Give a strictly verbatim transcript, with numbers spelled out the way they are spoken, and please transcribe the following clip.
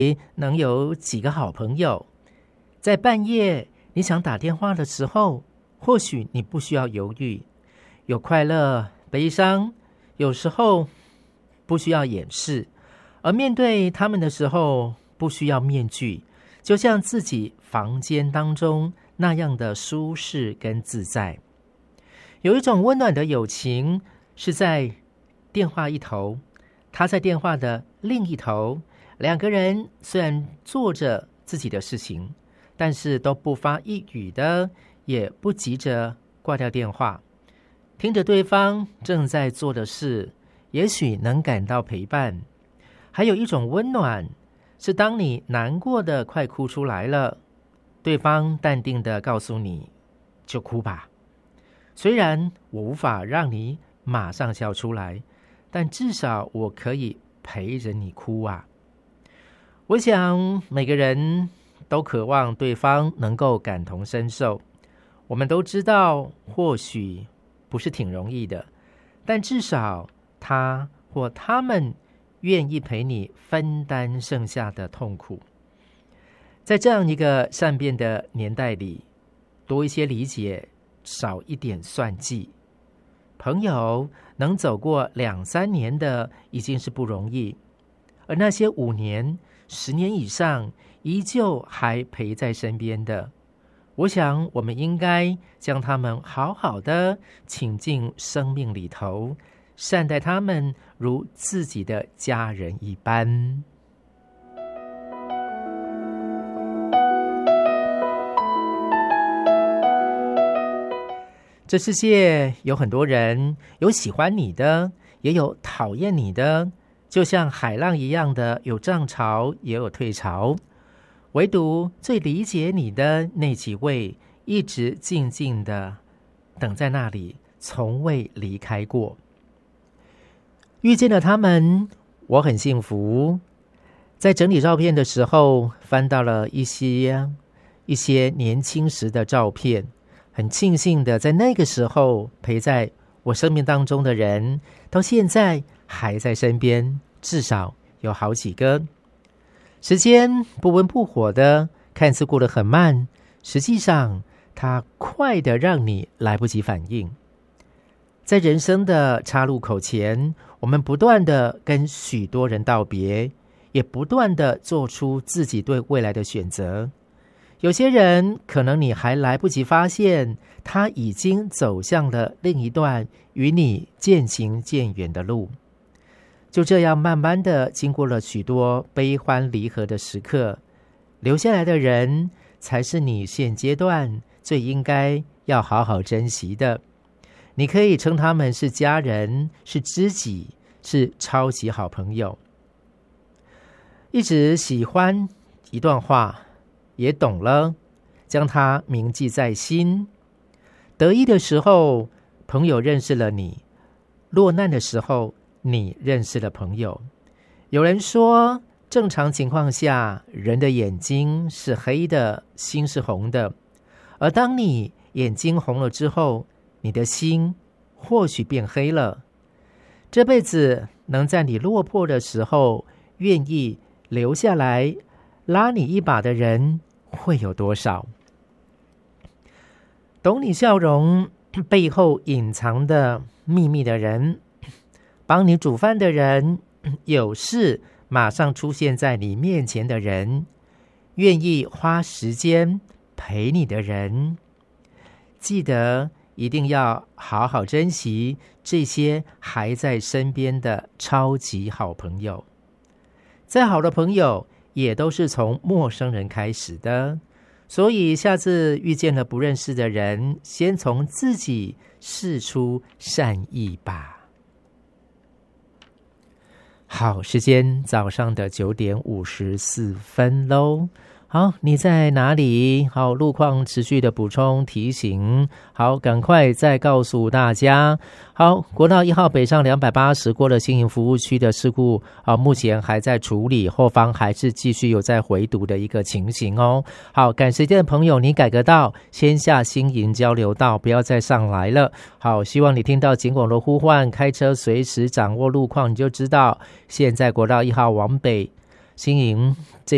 能有几个好朋友，在半夜你想打电话的时候，或许你不需要犹豫，有快乐、悲伤，有时候不需要掩饰，而面对他们的时候不需要面具，就像自己房间当中那样的舒适跟自在。有一种温暖的友情是在电话一头，他在电话的另一头，两个人虽然做着自己的事情，但是都不发一语的，也不急着挂掉电话，听着对方正在做的事，也许能感到陪伴。还有一种温暖是当你难过的快哭出来了，对方淡定的告诉你，就哭吧，虽然我无法让你马上笑出来，但至少我可以陪着你哭啊。我想每个人都渴望对方能够感同身受，我们都知道或许不是挺容易的，但至少他或他们愿意陪你分担剩下的痛苦。在这样一个善变的年代里，多一些理解，少一点算计。朋友能走过两三年的已经是不容易，而那些五年、十年以上依旧还陪在身边的，我想我们应该将他们好好的请进生命里头，善待他们如自己的家人一般。这世界有很多人，有喜欢你的，也有讨厌你的，就像海浪一样的，有涨潮也有退潮。唯独最理解你的那几位，一直静静的等在那里，从未离开过。遇见了他们，我很幸福。在整理照片的时候，翻到了一些一些年轻时的照片，很庆幸的在那个时候陪在我生命当中的人，到现在还在身边，至少有好几个。时间不温不火的，看似过得很慢，实际上它快的让你来不及反应。在人生的岔路口前，我们不断的跟许多人道别，也不断的做出自己对未来的选择。有些人可能你还来不及发现，他已经走向了另一段与你渐行渐远的路。就这样慢慢的经过了许多悲欢离合的时刻，留下来的人才是你现阶段最应该要好好珍惜的。你可以称他们是家人，是知己，是超级好朋友。一直喜欢一段话，也懂了，将它铭记在心。得意的时候，朋友认识了你；落难的时候，你认识了朋友。有人说，正常情况下，人的眼睛是黑的，心是红的。而当你眼睛红了之后，你的心或许变黑了。这辈子能在你落魄的时候，愿意留下来拉你一把的人会有多少？懂你笑容背后隐藏的秘密的人，帮你煮饭的人，有事马上出现在你面前的人，愿意花时间陪你的人，记得一定要好好珍惜这些还在身边的超级好朋友。再好的朋友也都是从陌生人开始的，所以下次遇见了不认识的人，先从自己释出善意吧。好，时间早上的九点五十四分喽。好，你在哪里？好，路况持续的补充提醒。好，赶快再告诉大家。好，国道一号北上两百八十过了新营服务区的事故，好，目前还在处理，后方还是继续有在回堵的一个情形哦。好，赶时间的朋友，你改个道，先下新营交流道，不要再上来了。好，希望你听到警广的呼唤，开车随时掌握路况，你就知道现在国道一号往北新营这